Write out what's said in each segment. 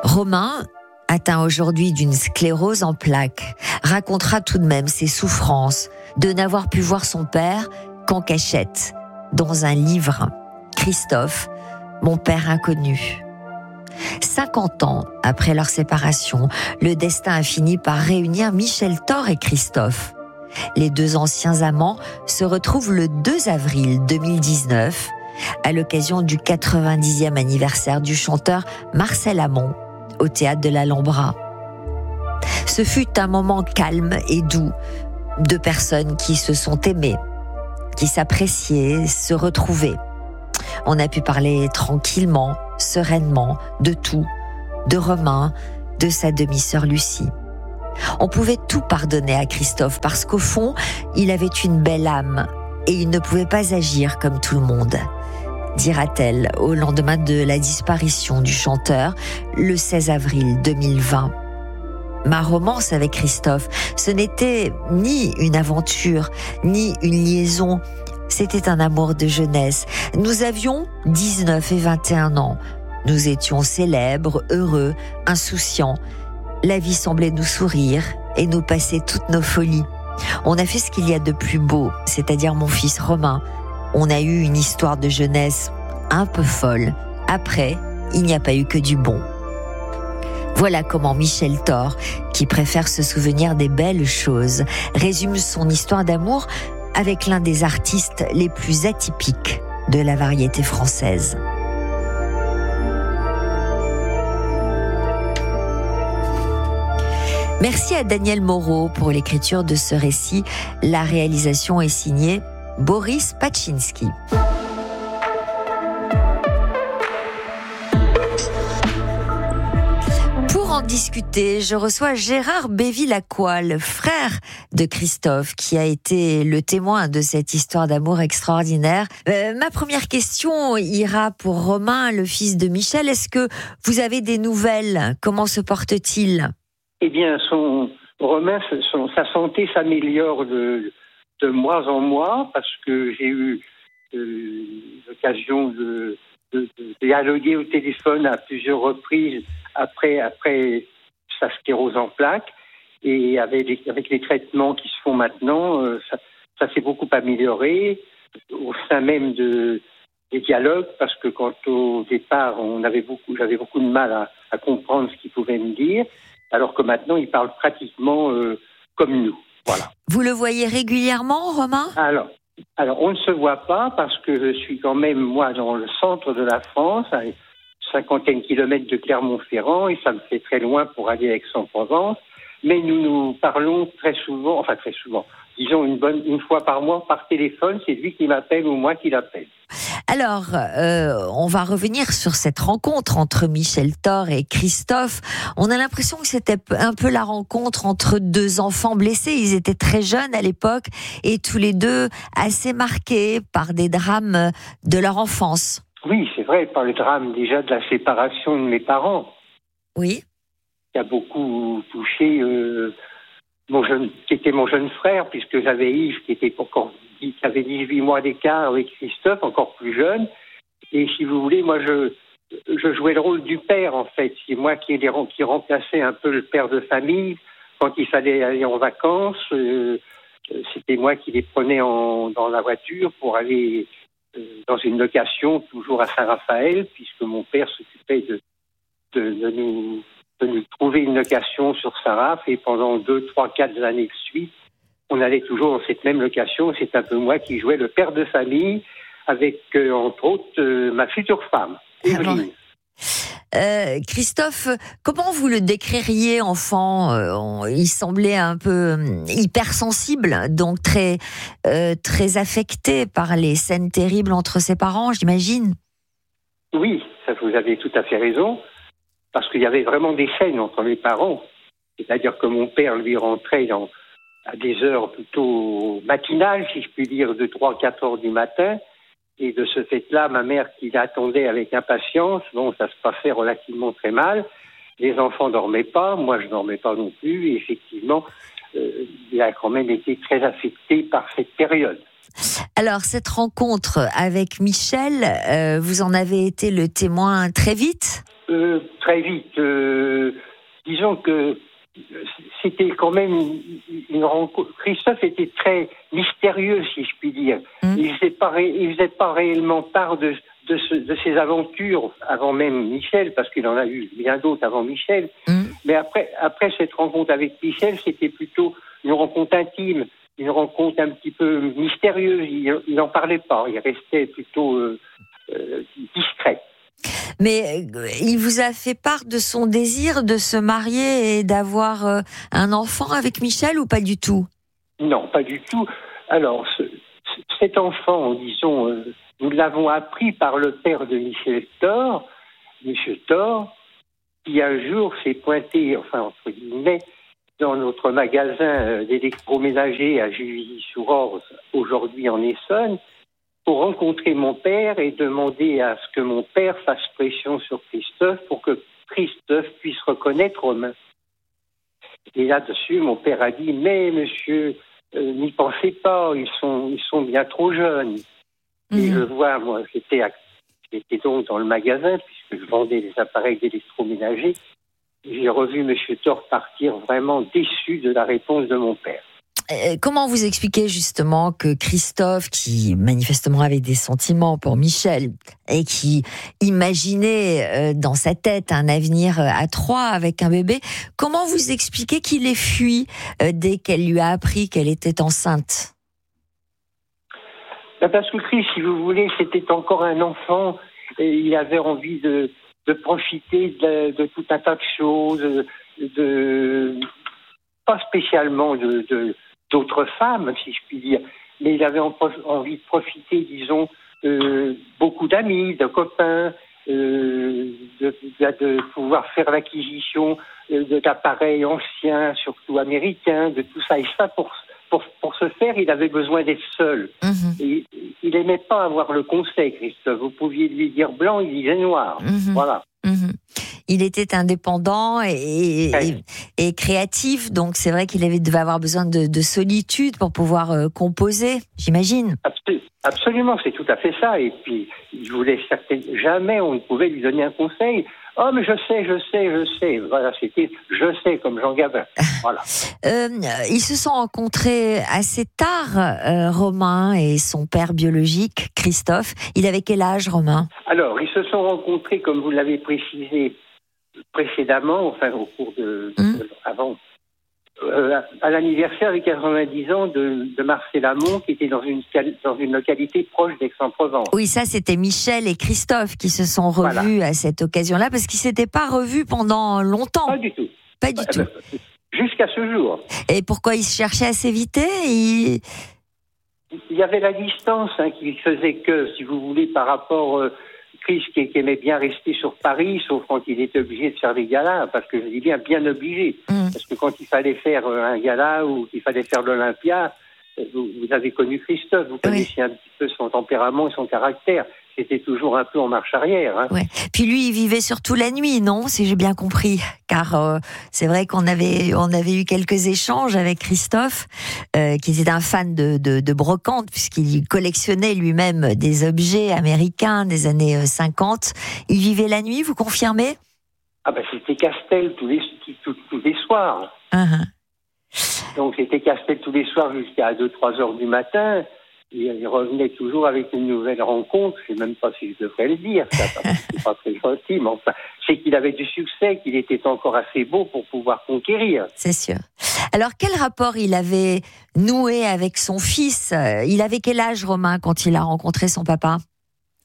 Romain, atteint aujourd'hui d'une sclérose en plaques, racontera tout de même ses souffrances de n'avoir pu voir son père qu'en cachette, dans un livre. Christophe, mon père inconnu. 50 ans après leur séparation, le destin a fini par réunir Michel Thor et Christophe. Les deux anciens amants se retrouvent le 2 avril 2019 à l'occasion du 90e anniversaire du chanteur Marcel Amont au théâtre de l'Alhambra. Ce fut un moment calme et doux, deux personnes qui se sont aimées, qui s'appréciaient, se retrouvaient. On a pu parler tranquillement, sereinement, de tout, de Romain, de sa demi-sœur Lucie. On pouvait tout pardonner à Christophe parce qu'au fond, il avait une belle âme et il ne pouvait pas agir comme tout le monde, dira-t-elle au lendemain de la disparition du chanteur le 16 avril 2020. Ma romance avec Christophe, ce n'était ni une aventure, ni une liaison, c'était un amour de jeunesse. Nous avions 19 et 21 ans. Nous étions célèbres, heureux, insouciants. La vie semblait nous sourire et nous passer toutes nos folies. On a fait ce qu'il y a de plus beau, c'est-à-dire mon fils Romain. On a eu une histoire de jeunesse un peu folle. Après, il n'y a pas eu que du bon. Voilà comment Michel Thor, qui préfère se souvenir des belles choses, résume son histoire d'amour avec l'un des artistes les plus atypiques de la variété française. Merci à Daniel Moreau pour l'écriture de ce récit. La réalisation est signée Boris Paczynski. Pour en discuter, je reçois Gérard Bévy-Lacroix, frère de Christophe, qui a été le témoin de cette histoire d'amour extraordinaire. Ma première question ira pour Romain, le fils de Michel. Est-ce que vous avez des nouvelles ? Comment se porte-t-il ? Eh bien, Romain, sa santé s'améliore de mois en mois parce que j'ai eu l'occasion de dialoguer au téléphone à plusieurs reprises après sa sclérose en plaques. Et avec les traitements qui se font maintenant, ça s'est beaucoup amélioré au sein même des dialogues parce que quand au départ, j'avais beaucoup de mal à comprendre ce qu'il pouvait me dire. Alors que maintenant, il parle pratiquement comme nous. Voilà. Vous le voyez régulièrement, Romain ? Alors, on ne se voit pas parce que je suis quand même, moi, dans le centre de la France, à une cinquantaine de kilomètres de Clermont-Ferrand, et ça me fait très loin pour aller à Aix-en-Provence. Mais nous parlons très souvent, disons une fois par mois par téléphone, c'est lui qui m'appelle ou moi qui l'appelle. Alors, on va revenir sur cette rencontre entre Michel Thor et Christophe. On a l'impression que c'était un peu la rencontre entre deux enfants blessés. Ils étaient très jeunes à l'époque et tous les deux assez marqués par des drames de leur enfance. Oui, c'est vrai, par le drame déjà de la séparation de mes parents. Oui. Qui a beaucoup touché qui était mon jeune frère, puisque j'avais Yves qui avait 18 mois d'écart avec Christophe, encore plus jeune. Et si vous voulez, moi je jouais le rôle du père en fait. C'est moi qui remplaçais un peu le père de famille quand il fallait aller en vacances. C'était moi qui les prenais dans la voiture pour aller dans une location toujours à Saint-Raphaël, puisque mon père s'occupait de nous trouver une location sur Saint-Raph, et pendant 2, 3, 4 années de suite, on allait toujours dans cette même location. C'est un peu moi qui jouais le père de famille avec, entre autres, ma future femme, Evelyne. Christophe, comment vous le décririez enfant ? Il semblait un peu hypersensible, donc très affecté par les scènes terribles entre ses parents, j'imagine. Oui, ça vous avez tout à fait raison. Parce qu'il y avait vraiment des scènes entre mes parents. C'est-à-dire que mon père, lui, rentrait à des heures plutôt matinales, si je puis dire, de 3-4 heures du matin. Et de ce fait-là, ma mère qui l'attendait avec impatience, ça se passait relativement très mal. Les enfants ne dormaient pas, moi je ne dormais pas non plus. Et effectivement, il a quand même été très affecté par cette période. Alors, cette rencontre avec Michel, vous en avez été le témoin très vite ? Très vite. Disons que c'était quand même une rencontre. Christophe était très mystérieux, si je puis dire. Il faisait pas réellement part de ses aventures avant même Michel, parce qu'il en a eu bien d'autres avant Michel. Mais après cette rencontre avec Michel, c'était plutôt une rencontre intime, une rencontre un petit peu mystérieuse. Il n'en parlait pas, il restait plutôt discret. Mais il vous a fait part de son désir de se marier et d'avoir un enfant avec Michel ou pas du tout ? Non, pas du tout. Alors, cet enfant, disons, nous l'avons appris par le père de Michel Thor, M. Thor, qui un jour s'est pointé, enfin, entre guillemets, dans notre magasin d'électroménager à Juvisy-sur-Orge, aujourd'hui en Essonne, pour rencontrer mon père et demander à ce que mon père fasse pression sur Christophe pour que Christophe puisse reconnaître Romain. Et là-dessus, mon père a dit « Mais monsieur, n'y pensez pas, ils sont bien trop jeunes. » Et je vois, moi, j'étais donc dans le magasin, puisque je vendais des appareils d'électroménager. J'ai revu monsieur Thor partir vraiment déçu de la réponse de mon père. Comment vous expliquez justement que Christophe, qui manifestement avait des sentiments pour Michel et qui imaginait dans sa tête un avenir à trois avec un bébé, comment vous expliquez qu'il ait fui dès qu'elle lui a appris qu'elle était enceinte ? Parce que Chris, si vous voulez, c'était encore un enfant et il avait envie de profiter de tout un tas de choses, pas spécialement d'autres femmes, si je puis dire, mais il avait envie de profiter, disons, beaucoup d'amis, de copains, de pouvoir faire l'acquisition d'appareils anciens, surtout américains, de tout ça. Et ça, pour ce faire, il avait besoin d'être seul. Et il n'aimait pas avoir le conseil, Christophe. Vous pouviez lui dire blanc, il disait noir. Voilà. Il était indépendant et créatif, donc c'est vrai qu'il devait avoir besoin de solitude pour pouvoir composer, j'imagine. Absolument, c'est tout à fait ça. Et puis, il voulait jamais on ne pouvait lui donner un conseil. Oh, mais je sais. Voilà, c'était je sais comme Jean Gabin. Voilà. Ils se sont rencontrés assez tard, Romain et son père biologique, Christophe. Il avait quel âge, Romain ? Alors, ils se sont rencontrés, comme vous l'avez précisé précédemment, enfin au cours avant, à l'anniversaire des 90 ans de Marcel Amont, qui était dans une localité proche d'Aix-en-Provence. Oui, ça c'était Michel et Christophe qui se sont revus à cette occasion-là, parce qu'ils s'étaient pas revus pendant longtemps. Pas du tout. Pas du tout. Jusqu'à ce jour. Et pourquoi ils se cherchaient à s'éviter ? Il y avait la distance qui faisait que, si vous voulez, par rapport Chris qui aimait bien rester sur Paris, sauf quand il était obligé de faire des galas, parce que je dis bien obligé. Parce que quand il fallait faire un gala ou qu'il fallait faire l'Olympia, vous avez connu Christophe, vous connaissiez un petit peu son tempérament et son caractère. C'était toujours un peu en marche arrière. Ouais. Puis lui, il vivait surtout la nuit, non ? Si j'ai bien compris. Car c'est vrai qu'on avait eu quelques échanges avec Christophe, qui était un fan de brocante, puisqu'il collectionnait lui-même des objets américains des années 50. Il vivait la nuit, vous confirmez ? Ah ben c'était Castel tous les soirs. Donc c'était Castel tous les soirs jusqu'à 2-3 heures du matin. Il revenait toujours avec une nouvelle rencontre. Je ne sais même pas si je devrais le dire, ça, parce que c'est pas très gentil, mais enfin, c'est qu'il avait du succès, qu'il était encore assez beau pour pouvoir conquérir. C'est sûr. Alors, quel rapport il avait noué avec son fils ? Il avait quel âge, Romain, quand il a rencontré son papa biologique ?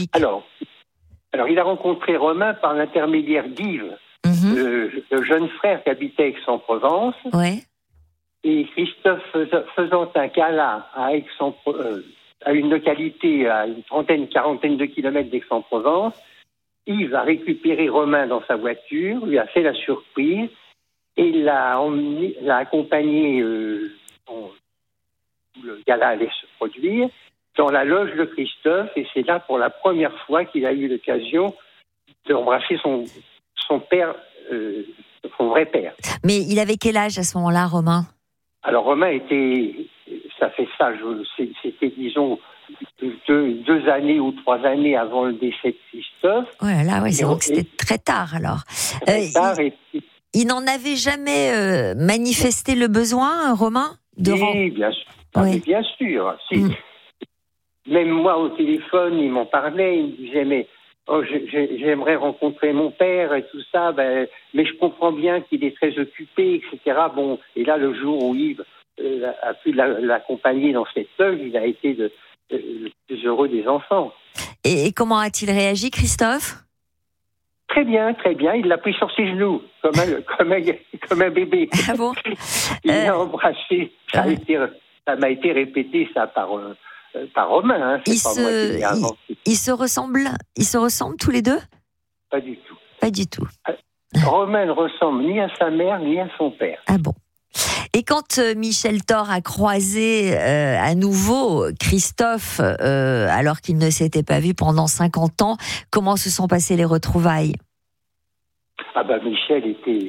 Alors, il a rencontré Romain par l'intermédiaire d'Yves, le jeune frère qui habitait Aix-en-Provence. Ouais. Et Christophe faisant un gala à une localité à une quarantaine de kilomètres d'Aix-en-Provence, Yves a récupéré Romain dans sa voiture, lui a fait la surprise et l'a accompagné où le gala allait se produire, dans la loge de Christophe, et c'est là pour la première fois qu'il a eu l'occasion d'embrasser son père, son vrai père. Mais il avait quel âge à ce moment-là, Romain ? Alors Romain c'était disons 2 années ou 3 années avant le décès de Christophe. Donc c'était très tard alors. Très tard, il n'en avait jamais manifesté le besoin, Romain, Oui, bien sûr. Mais bien sûr. Même moi, au téléphone, il m'en parlait. Il me disait, mais j'aimerais rencontrer mon père et tout ça. Mais je comprends bien qu'il est très occupé, etc. Bon, et là, le jour où Yves a pu l'accompagner dans cette œuvre, il a été le plus heureux des enfants. Et comment a-t-il réagi, Christophe ? Très bien, très bien. Il l'a pris sur ses genoux, comme un bébé. Ah bon ? Il l'a embrassé. Ça m'a été répété, ça, par Romain. C'est pas moi qui l'ai inventé. Ils se ressemblent tous les deux ? Pas du tout. Pas du tout. Romain ne ressemble ni à sa mère, ni à son père. Ah bon ? Et quand Michel Thor a croisé à nouveau Christophe, alors qu'il ne s'était pas vu pendant 50 ans, comment se sont passées les retrouvailles ? Michel était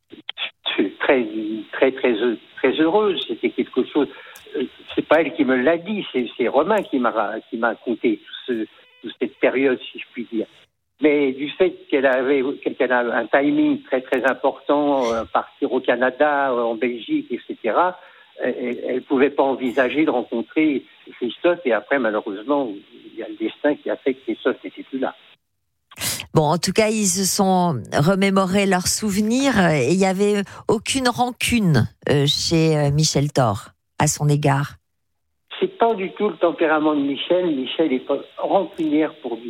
très, très, très, très heureuse. C'était quelque chose. C'est pas elle qui me l'a dit, c'est Romain qui m'a conté toute cette période, si je puis dire. Mais du fait qu'elle a un timing très très important, partir au Canada, en Belgique, etc., elle pouvait pas envisager de rencontrer Christophe. Et après, malheureusement, il y a le destin qui a fait que Christophe n'était plus là. Bon, en tout cas, ils se sont remémorés leurs souvenirs et il n'y avait aucune rancune chez Michel Thor à son égard. C'est pas du tout le tempérament de Michel. Michel est pas rancunière pour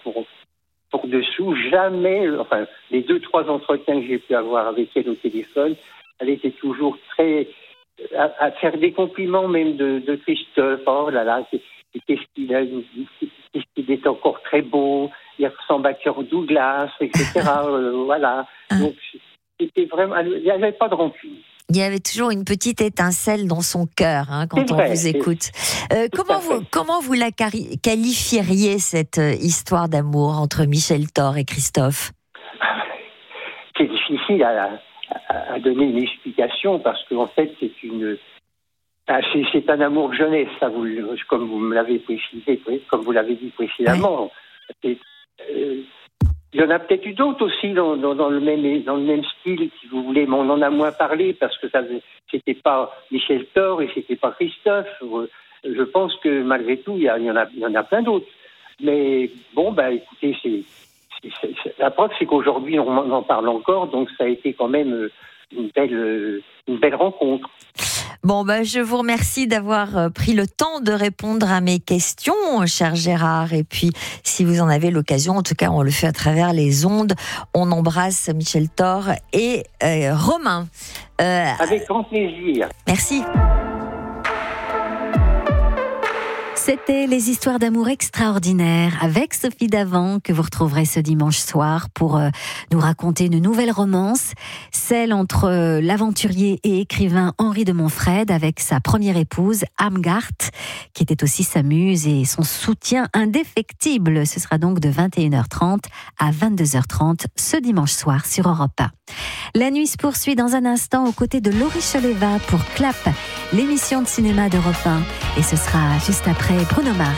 dessous. Jamais, enfin, les 2-3 entretiens que j'ai pu avoir avec elle au téléphone, elle était toujours très à faire des compliments même de Christophe. Oh là là, qu'est-ce qu'il est encore très beau. Il ressemble à Kirk Douglas, etc. Voilà. Donc, c'était vraiment, il n'y avait pas de rancune. Il y avait toujours une petite étincelle dans son cœur quand on vous écoute. Comment vous la qualifieriez, cette histoire d'amour entre Michel Thor et Christophe ? C'est difficile à donner une explication parce qu'en fait, c'est un amour de jeunesse, ça, comme vous me l'avez précisé, comme vous l'avez dit précédemment. Ouais. Il y en a peut-être eu d'autres aussi dans le même style, si vous voulez, mais on en a moins parlé parce que c'était pas Michel Thor et c'était pas Christophe. Je pense que malgré tout, il y en a plein d'autres. Mais bon, écoutez, la preuve, c'est qu'aujourd'hui, on en parle encore, donc ça a été quand même une belle rencontre. Bon, je vous remercie d'avoir pris le temps de répondre à mes questions, cher Gérard. Et puis, si vous en avez l'occasion, en tout cas, on le fait à travers les ondes. On embrasse Michel Thor et Romain. Avec grand plaisir. Merci. C'était les histoires d'amour extraordinaires avec Sophie Davant que vous retrouverez ce dimanche soir pour nous raconter une nouvelle romance, celle entre l'aventurier et écrivain Henri de Montfred avec sa première épouse Amgarth, qui était aussi sa muse et son soutien indéfectible. Ce sera donc de 21h30 à 22h30 ce dimanche soir sur Europe 1. La nuit se poursuit dans un instant aux côtés de Laurie Choleva pour Clap, l'émission de cinéma d'Europe 1. Et ce sera juste après Bruno Mars.